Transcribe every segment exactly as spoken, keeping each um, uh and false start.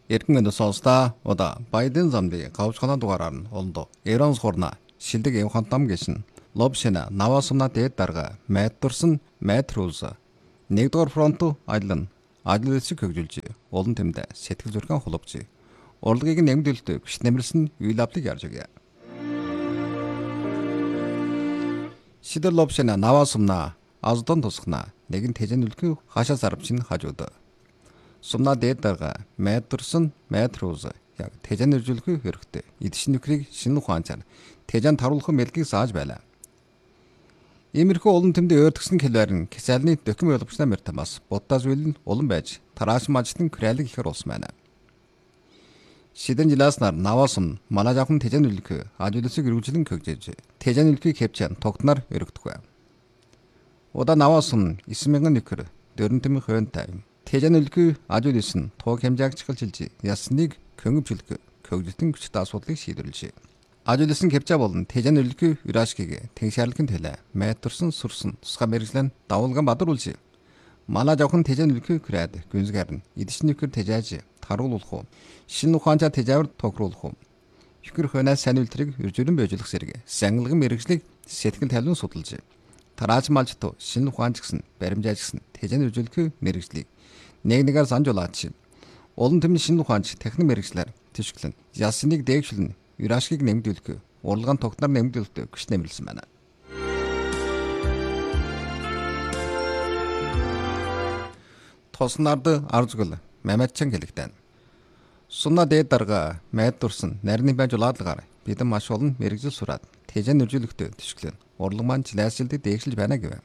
Эргэн өндө сонсдаа удаа Байден замдын гавчхана дугаараар нь олдо. Иран сорна шилдэг эв хантам гэсэн лобшина навасумна дээд дарга майдтурсан майтрууз нэгдүгээр фронт аялан ажил хэсэг хөгжүүлж олон тэмдэ сэтгэл зүрхэн хулгаж урлагийг нэмдэлтэй гүш нэмэрсэн үйл авлыг ярьж өгье. Шидэр лобшина навасумна аздон тусгна нэгэн тэжэнүүлэх хашаа зарвчин хажууд. Сумна дээд дарга майдтурсан майтрууз яг тэжэн үржүүлэх хэрэгтэй. Эдшин нөхрийг шинэ ухаанчаар тэжэн таруулах мэлгийг зааж байлаа. Иймэрхүү олон тэмдэг ойртгсон хэлбэр нь кисалны доким ойлгомжтой мэртамас буддаа зүйл нь улан байж тарааш мажтын күрэлэг ихэр улс байна. Шидэн жиласнаар наваасан манай жавхан тэжэн үлгэх ажуулсыг үргэлжлэн хөгжиж тэжэн үлгийг хевчэн тогтноор өргөдөх. Удаа наваасан нine мянган нөхөр дөрөн тэм хөнтэй тэжэн үлгүй ажуулс нь туг хэмжээгчилж ясныг көнгөвчлөх хөгжөлтөн хүчтэй асуудлыг шийдвэрлэж. Ажуулс нь хэмжээ болон тэжэн үлгүй урашгийг тэншаарлахын төлөө майдтурсан сүрсэн тусгай мэрэгчлэн давуулган бадруулж. Манай жавхан тэжэн үлгүй краад гүнзгэр нь эдшин нөхөр тэжээж таруулуулах уу. Шинэ ухаанчаа тэжээвэр тохируулах уу. Ихэр хөнөөс сайн үлтрийг үржүүлэн бойжлох зэрэг санглагын мэрэгчлийг сэтгэл талын судалж. Тарааж малжтуу шинэ ухаанч гэсэн баримжаач гэсэн тэжэн үржүүлэх мэрэгчлийг нэг нэгээр санжуулаач. Олон тэмний шинэ ухаанч техник мэрэгчлэр төшөглөн ясныг дээгшүүлнэ урашгийг нэмдүүлэх урлагын тогтноор нэмдүүлэлт гүш нэмэрлсэн байна. Тоснард арзгал маматчан хэлэгдэн. Сунна дээд дарга майдтурсан нарны байж уладлагаар бидэн маш олон мэрэгжил сураад тэжэн үржүүлэхтэй төшөглөн урлаг маань жилээсэлд дээгшилж байна гэв.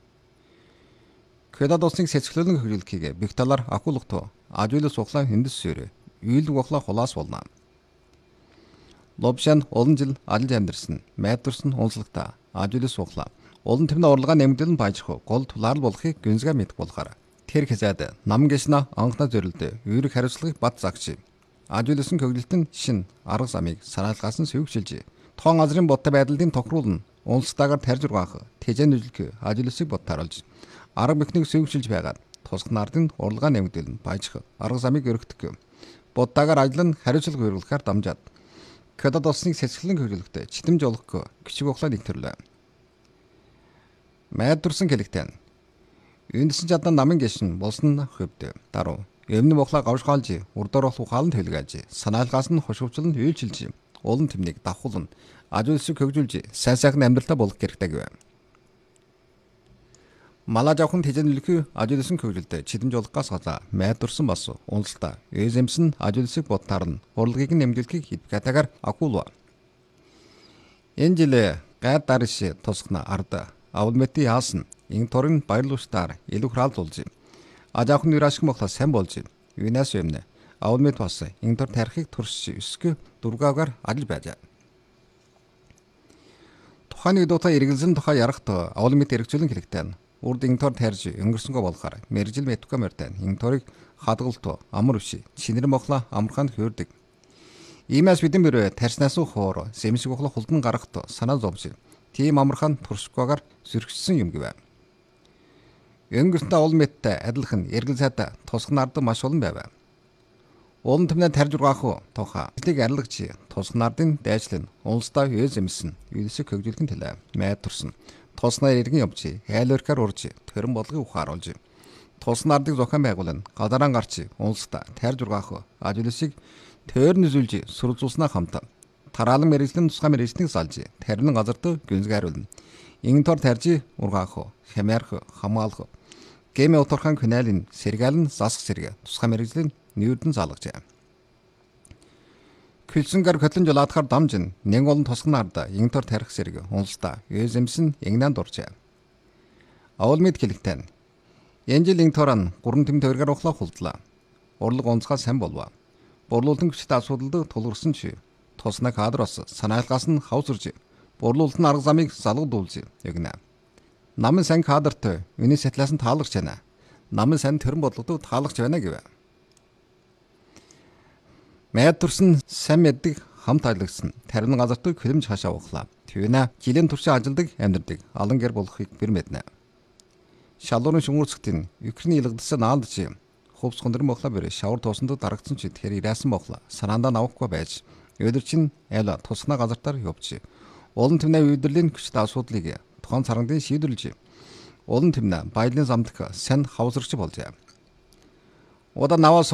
Кэдад улсын сэцгэлэн хөгжүүлэхийг бих талаар акуулгатуу ажуулс ухлаа хиндэс сүрэ үйлг ухлаа хулаас болно. Лобшан олон жил ажиллаж амьдэрсэн майдтурсан онцлогтой ажуулс ухлаа олон тэмнэ урлагаа нэмэгдэлэн баяжих гол тулаарл болохыг гүнзгээ мэдэх болохоор тэр хэзээд нам гişна анхна зөрөлдөө үүрэг хариуцлагыг бат загч. Ажуулсан хөгжөлтөн шин арга замыг санаалгаас нь сүйгчилж. Тоон газрын бодтой байдлын тохируулна унцтайгаар тарж ургаах тэжэн үйлчлэх ажуулсыг бодтааруулж. Арга бихнийг сүйгчилж байгаад тусах нардын урлагаа нэмэгдэлэн баяжих арга замыг өргөдөх. Бодтаагаар ажиллан хариуцлага хөрвүүлэхээр дамжаад Кэдад улсыг сэцгэлэн хөгжүүлэхдээ читэмж олох гिचиг ухлаа нэгтгэрлээ. Майдтурсан хэлэгтэн Үндсэн чадан намын гişн болсон хөвдө. Даруу өмнө бохлаа гавшгаалж урдор болох ухаалан төлгөөж санаалгаас нь хошгөвчлөн үйлчилж олон тэмнийг давхуулна ажуулсыг хөгжүүлж сайн сайхан амьдралтай болох хэрэгтэй гэв. Мала жавхан тэжэн үлгэх ажуулсан хөгжөлтөд чидэмж олохгаас гадаа майдтурсан бас уналтаа эзэмсэн ажуулсыг бодтаарна урлагийг нэмжүүлэхийг хидгатагаар акуулва. Энэ жил гайд дарш тусгна арда авалмети яасан ин торын баярлуустаар илүү храалзуулж. Ажаахын урашиг мохлоо сайн болж. Юунаас юмнэ авалмет бас ин тор тарихыг турш өсгө дургаагаар ажил байж. Тухайн удаа эргэлзэн тухай ярахт авалмет эргцүүлэн хэлэгтэн урд ин тор тарж өнгөрсөнгөө болохоор мэржил мэтгөө мөртэн ин торыг хадгалт амар өвши шинэр мохлоо амархан хөөрдөг. Иймээс бидэн бэрэ тарснаас хоор сэмсэг ухлаа хулдан гарахт санаа зовж. Тийм амархан туршгаагаар сэргчсэн юм гэв. Өнгөртөө авалметтэй адилхан эргэл сайд тусах нард маш олон байв. Олон тэмнээ тарж ургаах тухай энийг арилгач тусах нардын дайчлал нь улсдаа үез эмсэн үйлсийг хөгжүүлэхин төлөө майдтурсан. Туснаар иргэн явж хайл өркөр урж төрөн болгыг ухааруулж. Тусах нардыг зохион байгуулан гадаран гарч улсдаа тарж ургаах ажуулсыг тойрн үзүүлж сүрэлзүүлснаа хамтаа тараалан мэрэгжлийн тусгай мэрэгжлийг салж тарин газарт гүнзгийруулна. Ин тор тарж ургаах хямаарх хамгаалах Гэм уторхан каналын сэргэлэн засах сэргэ тусгай мэрэгжлийн нүүрдэн залгажээ. Күлсэнгэр хөтлөн жолаадахаар дамжин нэг олон тусгай нарда ин тор тарих сэргэ уналтаа эзэмсэн ягнанд дуржээ. Авалмет хэлэгтэн энэ жил ин торон гурван тэм тойргаар ухлаа хулдлаа. Урлаг онцгой сайн болов. Борлуулалтын хүчтэй асуудалд тулгарсан чи туснаа кадроос санаалгаас нь хавсарж борлуулалтын арга замыг залгадуулж ягнаа. Намын сайн кадртай үний сатлаас нь таалагч байна. Намын сайн төрөн бодлогод таалагч байна гэв. Майдтурсан сайн мэддэг хамт айлгсан тарин газарт хөлөмж хашаа ухлаа. Түүнэ жилийн туршийн ажилдаг амьдардаг алан гэр болохыг бэр мэднэ. Шалуурын шүнгүүрцэгтэн Украины илгдсэн наалдч хувцсгондэр мохла бэрэ шавар туусанд дарагдсан ч тэгэхээр ирээсэн мохла санаандаа навахгүй байж өдөр чинь эла тусгана газартаар явж олон тэмнээ үйлдвэрлэлийн хүчтэй асуудлыг тухайн царгандын шийдвэрлэж олон тэмнээ баялын замдах сайн хавсарч болжээ. Удаа наваас